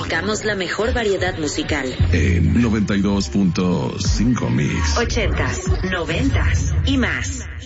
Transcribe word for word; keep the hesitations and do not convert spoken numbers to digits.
Buscamos la mejor variedad musical. En noventa y dos punto cinco Mix. Ochentas, noventas y más.